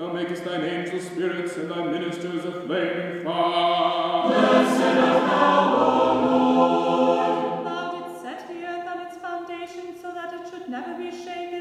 Thou makest thine angel spirits and thy ministers a flaming fire. Blessed art thou, O Lord. Thou didst set the earth on its foundation so that it should never be